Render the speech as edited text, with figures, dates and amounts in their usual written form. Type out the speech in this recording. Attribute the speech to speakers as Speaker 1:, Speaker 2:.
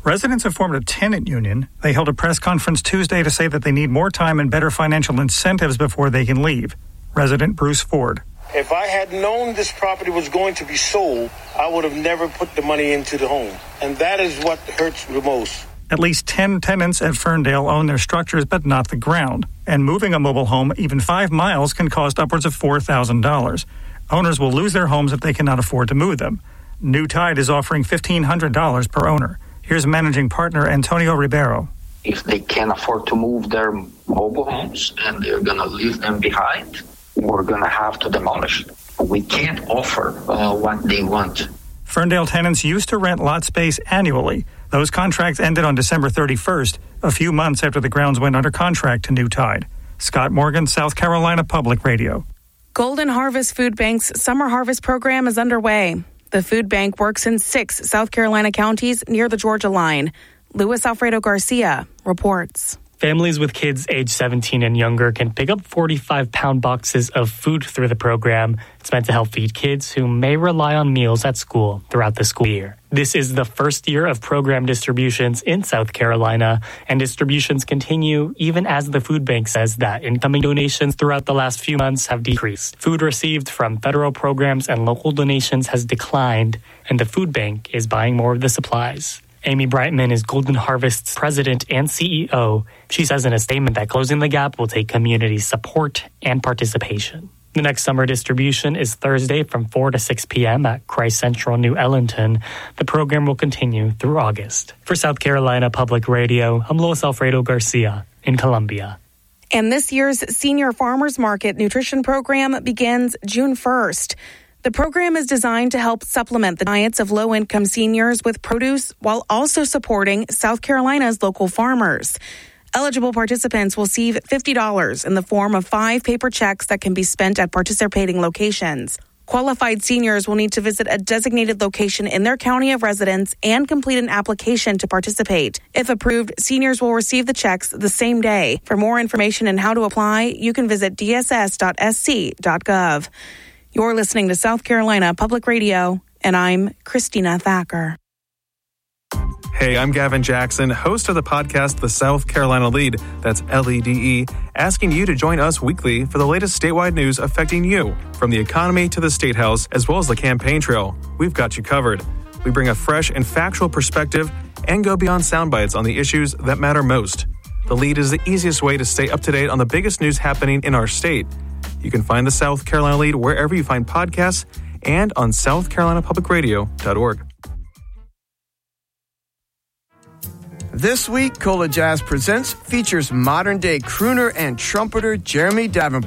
Speaker 1: Residents have formed a tenant union. They held a press conference Tuesday to say that they need more time and better financial incentives before they can leave. Resident Bruce Ford.
Speaker 2: If I had known this property was going to be sold, I would have never put the money into the home. And that is what hurts the most.
Speaker 1: At least 10 tenants at Ferndale own their structures but not the ground. And moving a mobile home even 5 miles can cost upwards of $4,000. Owners will lose their homes if they cannot afford to move them. New Tide is offering $1,500 per owner. Here's managing partner Antonio Ribeiro.
Speaker 3: If they can't afford to move their mobile homes and they're going to leave them behind, we're going to have to demolish them. We can't offer what they want.
Speaker 1: Ferndale tenants used to rent lot space annually. Those contracts ended on December 31st, a few months after the grounds went under contract to New Tide. Scott Morgan, South Carolina Public Radio.
Speaker 4: Golden Harvest Food Bank's Summer Harvest Program is underway. The food bank works in 6 South Carolina counties near the Georgia line. Luis Alfredo Garcia reports.
Speaker 5: Families with kids age 17 and younger can pick up 45-pound boxes of food through the program. It's meant to help feed kids who may rely on meals at school throughout the school year. This is the first year of program distributions in South Carolina, and distributions continue even as the food bank says that incoming donations throughout the last few months have decreased. Food received from federal programs and local donations has declined, and the food bank is buying more of the supplies. Amy Brightman is Golden Harvest's president and CEO. She says in a statement that closing the gap will take community support and participation. The next summer distribution is Thursday from 4 to 6 p.m. at Christ Central, New Ellington. The program will continue through August. For South Carolina Public Radio, I'm Luis Alfredo Garcia in Columbia.
Speaker 4: And this year's Senior Farmers Market Nutrition Program begins June 1st. The program is designed to help supplement the diets of low-income seniors with produce while also supporting South Carolina's local farmers. Eligible participants will receive $50 in the form of 5 paper checks that can be spent at participating locations. Qualified seniors will need to visit a designated location in their county of residence and complete an application to participate. If approved, seniors will receive the checks the same day. For more information and how to apply, you can visit dss.sc.gov. You're listening to South Carolina Public Radio, and I'm Christina Thacker.
Speaker 6: Hey, I'm Gavin Jackson, host of the podcast The South Carolina Lead, that's LEDE, asking you to join us weekly for the latest statewide news affecting you, from the economy to the State House, as well as the campaign trail. We've got you covered. We bring a fresh and factual perspective and go beyond sound bites on the issues that matter most. The Lead is the easiest way to stay up to date on the biggest news happening in our state. You can find the South Carolina Lead wherever you find podcasts and on southcarolinapublicradio.org.
Speaker 7: This week, Cola Jazz Presents features modern-day crooner and trumpeter Jeremy Davenport.